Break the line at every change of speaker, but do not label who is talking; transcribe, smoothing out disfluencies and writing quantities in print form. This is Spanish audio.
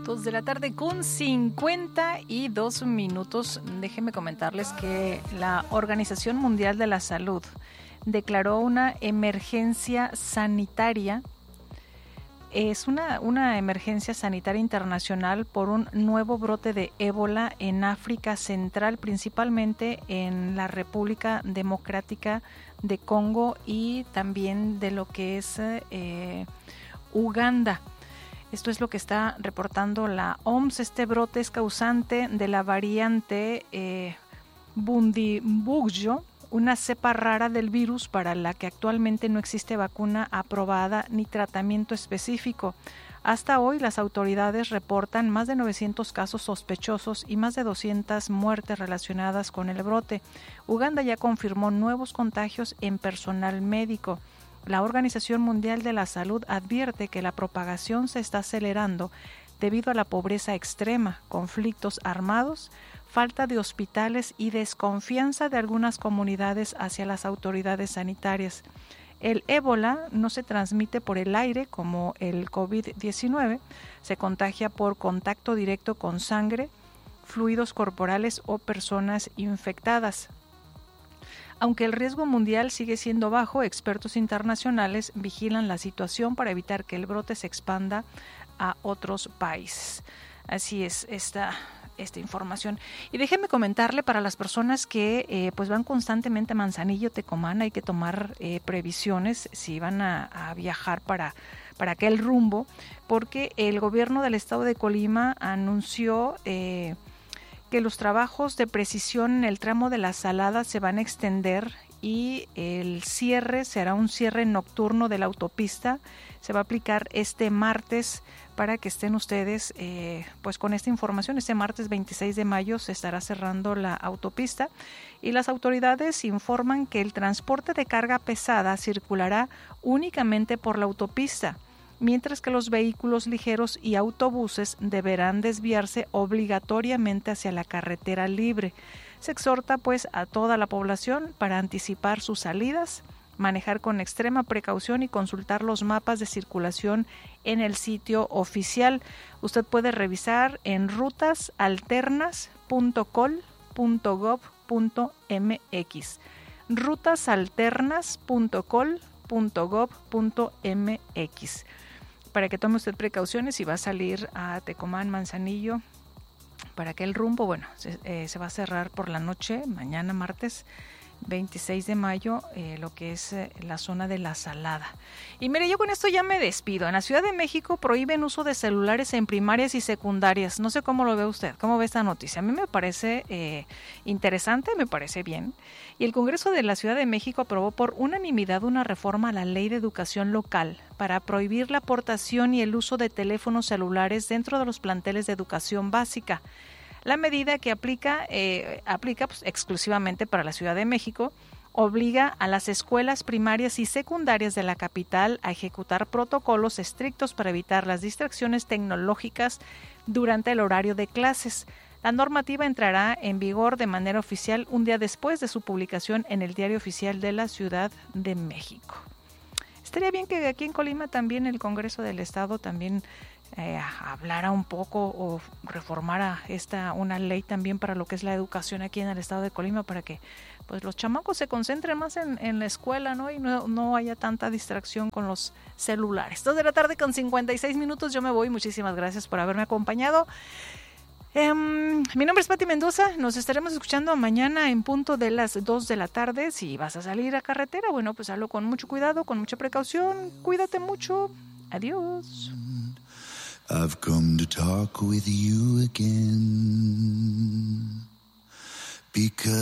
2:52 con 52 minutos. Déjenme comentarles que la Organización Mundial de la Salud declaró una emergencia sanitaria. Es una emergencia sanitaria internacional por un nuevo brote de ébola en África Central, principalmente en la República Democrática de Congo y también de lo que es Uganda. Esto es lo que está reportando la OMS. Este brote es causante de la variante Bundibugyo, una cepa rara del virus para la que actualmente no existe vacuna aprobada ni tratamiento específico. Hasta hoy las autoridades reportan más de 900 casos sospechosos y más de 200 muertes relacionadas con el brote. Uganda ya confirmó nuevos contagios en personal médico. La Organización Mundial de la Salud advierte que la propagación se está acelerando debido a la pobreza extrema, conflictos armados, falta de hospitales y desconfianza de algunas comunidades hacia las autoridades sanitarias. El ébola no se transmite por el aire como el COVID-19, se contagia por contacto directo con sangre, fluidos corporales o personas infectadas. Aunque el riesgo mundial sigue siendo bajo, expertos internacionales vigilan la situación para evitar que el brote se expanda a otros países. Así es esta información. Y déjenme comentarle para las personas que pues van constantemente a Manzanillo, Tecomán, hay que tomar previsiones si van a viajar para aquel rumbo, porque el gobierno del estado de Colima anunció que los trabajos de precisión en el tramo de la Salada se van a extender y el cierre será un cierre nocturno de la autopista. Se va a aplicar este martes para que estén ustedes pues con esta información. Este martes 26 de mayo se estará cerrando la autopista y las autoridades informan que el transporte de carga pesada circulará únicamente por la autopista, mientras que los vehículos ligeros y autobuses deberán desviarse obligatoriamente hacia la carretera libre. Se exhorta pues a toda la población para anticipar sus salidas, manejar con extrema precaución y consultar los mapas de circulación en el sitio oficial. Usted puede revisar en rutasalternas.col.gov.mx. rutasalternas.col.gov.mx. para que tome usted precauciones si va a salir a Tecomán, Manzanillo, para aquel rumbo. Bueno, se va a cerrar por la noche, mañana martes 26 de mayo, lo que es la zona de la Salada. Y mire, yo con esto ya me despido. En la Ciudad de México prohíben uso de celulares en primarias y secundarias. No sé cómo lo ve usted, cómo ve esta noticia. A mí me parece interesante, me parece bien. Y el Congreso de la Ciudad de México aprobó por unanimidad una reforma a la Ley de Educación Local para prohibir la aportación y el uso de teléfonos celulares dentro de los planteles de educación básica. La medida que aplica pues, exclusivamente para la Ciudad de México obliga a las escuelas primarias y secundarias de la capital a ejecutar protocolos estrictos para evitar las distracciones tecnológicas durante el horario de clases. La normativa entrará en vigor de manera oficial un día después de su publicación en el Diario Oficial de la Ciudad de México. Estaría bien que aquí en Colima también el Congreso del Estado también hablara un poco o reformara una ley también para lo que es la educación aquí en el estado de Colima, para que pues los chamacos se concentren más en la escuela, ¿no? Y no haya tanta distracción con los celulares. 2:56 con 56 minutos, yo me voy. Muchísimas gracias por haberme acompañado. Mi nombre es Pati Mendoza. Nos estaremos escuchando mañana en punto de las 2 de la tarde. Si vas a salir a carretera, bueno, pues hazlo con mucho cuidado, con mucha precaución. Cuídate mucho. Adiós.
I've come to talk with you again because